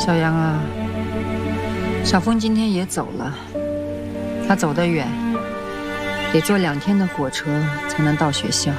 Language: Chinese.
小杨啊，小峰今天也走了，他走得远，得坐2天的火车才能到学校。